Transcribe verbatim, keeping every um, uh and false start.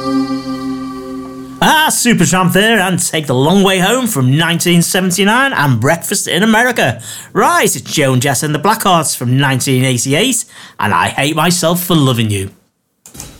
Ah, Supertramp there, and Take the Long Way Home from nineteen seventy-nine and Breakfast in America. Right, it's Joan Jett and the Blackhearts from nineteen eighty-eight, and I Hate Myself for Loving You.